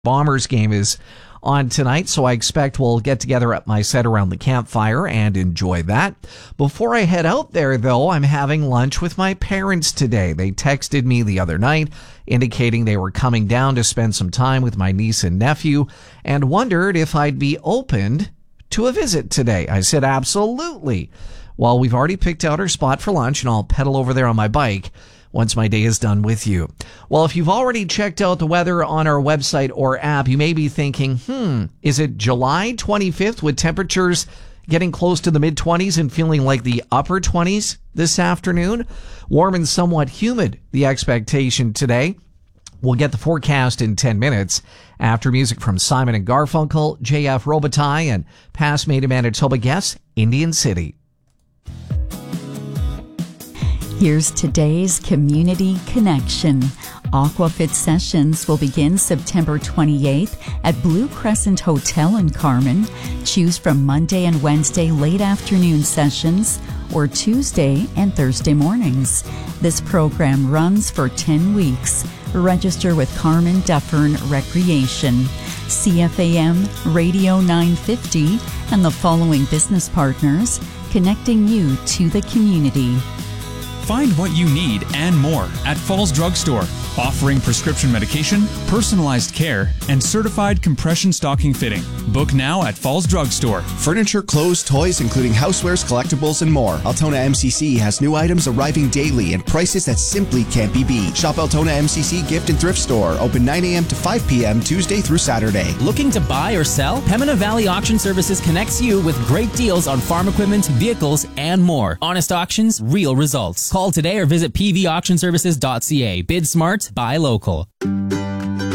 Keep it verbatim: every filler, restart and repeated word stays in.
Bombers game is on tonight, so I expect we'll get together at my set around the campfire and enjoy that. Before I head out there, though, I'm having lunch with my parents today. They texted me the other night indicating they were coming down to spend some time with my niece and nephew and wondered if I'd be open to a visit today. I said absolutely. Well, we've already picked out our spot for lunch, and I'll pedal over there on my bike once my day is done with you. Well, if you've already checked out the weather on our website or app, you may be thinking, hmm, is it July twenty-fifth with temperatures getting close to the mid-twenties and feeling like the upper twenties this afternoon? Warm and somewhat humid, the expectation today. We'll get the forecast in ten minutes after music from Simon and Garfunkel, J F Robitaille, and past Made in Manitoba guest, Indian City. Here's today's Community Connection. Aquafit sessions will begin September twenty-eighth at Blue Crescent Hotel in Carman. Choose from Monday and Wednesday late afternoon sessions or Tuesday and Thursday mornings. This program runs for ten weeks. Register with Carman Dufferin Recreation. C F A M Radio nine fifty and the following business partners connecting you to the community. Find what you need and more at Falls Drug Store, offering prescription medication, personalized care, and certified compression stocking fitting. Book now at Falls Drug Store. Furniture, clothes, toys, including housewares, collectibles, and more. Altona M C C has new items arriving daily and prices that simply can't be beat. Shop Altona M C C Gift and Thrift Store, open nine a.m. to five p.m. Tuesday through Saturday. Looking to buy or sell? Pembina Valley Auction Services connects you with great deals on farm equipment, vehicles, and more. Honest auctions, real results. Call today or visit p v auction services dot c a. Bid smart, buy local.